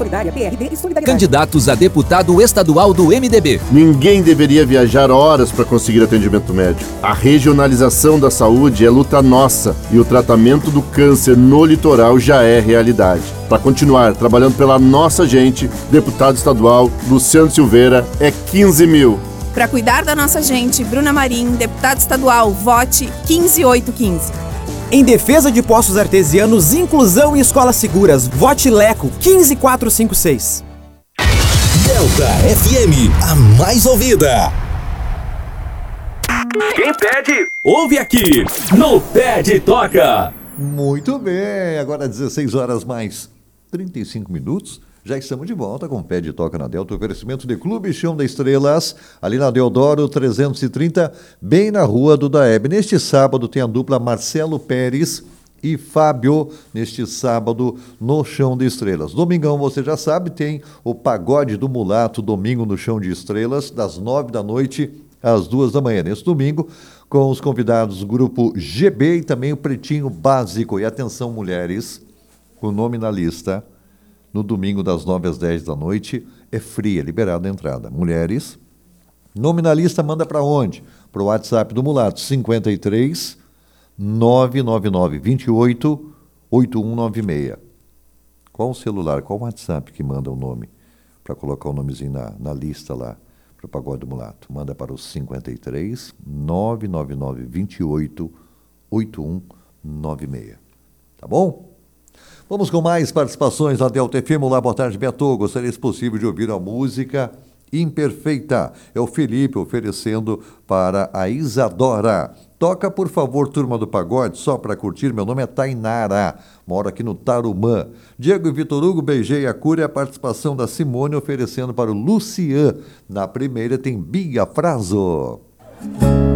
Solidária, PRD e Solidariedade. Candidatos a deputado estadual do MDB. Ninguém deveria viajar horas para conseguir atendimento médico. A regionalização da saúde é luta nossa e o tratamento do câncer no litoral já é realidade. Para continuar trabalhando pela nossa gente, deputado estadual Luciano Silveira é 15 mil. Para cuidar da nossa gente, Bruna Marim, deputado estadual, vote 15815. Em defesa de poços artesianos, inclusão e escolas seguras, vote Leco 15456. Delta FM, a mais ouvida. Quem pede, ouve aqui no Pede Toca. Muito bem, agora 16 horas mais 35 minutos. Já estamos de volta com o Pede Toca na Delta, oferecimento de Clube Chão das Estrelas, ali na Deodoro 330, bem na rua do Daeb. Neste sábado tem a dupla Marcelo Pérez e Fábio, neste sábado no Chão de Estrelas. Domingão, você já sabe, tem o Pagode do Mulato, domingo no Chão de Estrelas, das 9 da noite às 2 da manhã. Nesse domingo, com os convidados do grupo GB e também o Pretinho Básico. E atenção, mulheres, o nome na lista, no domingo das 9 às 10 da noite, é fria, liberada a entrada. Mulheres, nome na lista, manda para onde? Para o WhatsApp do Mulato, 53 999 28 8196. Qual o celular, qual o WhatsApp que manda o nome? Para colocar o nomezinho na lista lá, para o Pagode do Mulato. Manda para o 53 999 28 8196. Tá bom? Vamos com mais participações na Delta FM. Olá, boa tarde, Beto. Gostaria, se possível, de ouvir a música Imperfeita. É o Felipe oferecendo para a Isadora. Toca, por favor, Turma do Pagode, só para curtir. Meu nome é Tainara, moro aqui no Tarumã. Diego e Vitor Hugo, beijei a cura e a participação da Simone oferecendo para o Lucian. Na primeira tem Bia Fraso.